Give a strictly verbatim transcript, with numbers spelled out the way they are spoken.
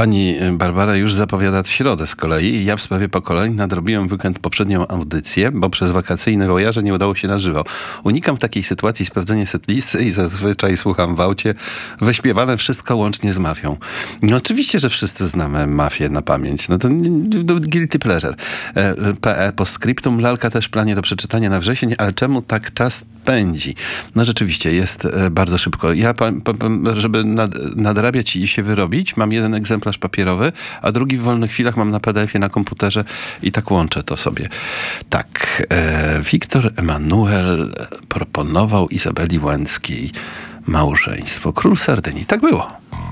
Pani Barbara już zapowiada w środę z kolei. Ja w sprawie pokoleń nadrobiłem w weekend poprzednią audycję, bo przez wakacyjne wojaże nie udało się na żywo. Unikam w takiej sytuacji sprawdzenia setlisty i zazwyczaj słucham w aucie wyśpiewane wszystko łącznie z Mafią. No oczywiście, że wszyscy znamy Mafię na pamięć. No to guilty pleasure. P E postscriptum. Lalka też w planie do przeczytania na wrzesień, ale czemu tak czas pędzi? No rzeczywiście, jest bardzo szybko. Ja, żeby nadrabiać i się wyrobić, mam jeden egzemplarz papierowy, a drugi w wolnych chwilach mam na P D F-ie na komputerze i tak łączę to sobie. Tak, e, Wiktor Emanuel proponował Izabeli Łęckiej małżeństwo. Król Sardynii. Tak było.